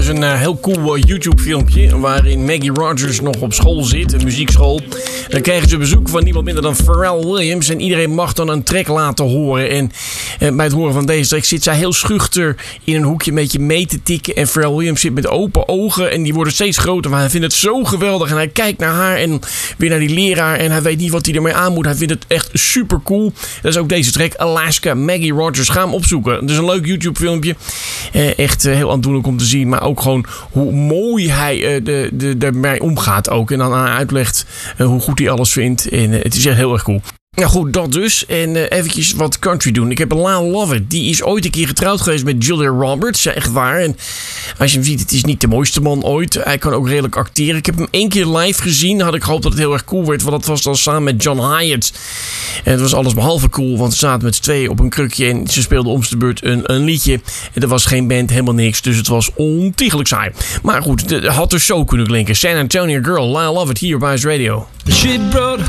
is een heel cool YouTube-filmpje waarin Maggie Rogers nog op school zit, een muziekschool. Dan krijgen ze bezoek van niemand minder dan Pharrell Williams en iedereen mag dan een track laten horen. En bij het horen van deze track zit zij heel schuchter in een hoekje een beetje mee te tikken. En Pharrell Williams zit met open ogen en die worden steeds groter, maar hij vindt het zo geweldig. En hij kijkt naar haar en weer naar die leraar en hij weet niet wat hij ermee aan moet. Hij vindt het echt super cool. Dat is ook deze track, Alaska, Maggie Rogers. Ga hem opzoeken. Het is een leuk YouTube-filmpje. Echt heel aandoenlijk om te zien, maar ook gewoon hoe mooi hij ermee omgaat ook. En dan uitlegt hoe goed hij alles vindt. En het is echt heel erg cool. Nou goed, dat dus. En eventjes wat country doen. Ik heb Lyle Lovett. Die is ooit een keer getrouwd geweest met Julia Roberts. Echt waar. En als je hem ziet, het is niet de mooiste man ooit. Hij kan ook redelijk acteren. Ik heb hem 1 keer live gezien. Had ik gehoopt dat het heel erg cool werd. Want dat was dan samen met John Hyatt. En het was alles behalve cool. Want ze zaten met z'n tweeën op een krukje. En ze speelden om de beurt een liedje. En er was geen band, helemaal niks. Dus het was ontiegelijk saai. Maar goed, het had er zo kunnen klinken. San Antonio Girl, Lyle Lovett hier bij Ice Radio.